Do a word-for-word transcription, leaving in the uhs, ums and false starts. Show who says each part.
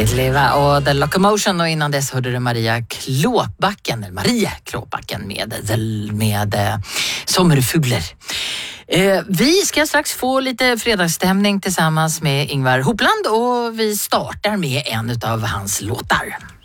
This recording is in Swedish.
Speaker 1: Härligt leva och The Locomotion, och innan dess hörde du Maria Klåbacken, eller Maria Klåbacken med, med eh, Sommerfugler. Eh, vi ska strax få lite fredagsstämning tillsammans med Ingvar Hopland, och vi startar med en av hans låtar.